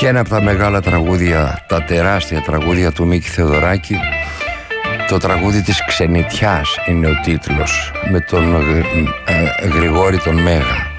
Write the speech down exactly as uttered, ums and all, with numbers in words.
και ένα από τα μεγάλα τραγούδια, τα τεράστια τραγούδια του Μίκη Θεοδωράκη. Το τραγούδι της Ξενιτιάς είναι ο τίτλος, με τον ε, ε, Γρηγόρη τον Μέγα.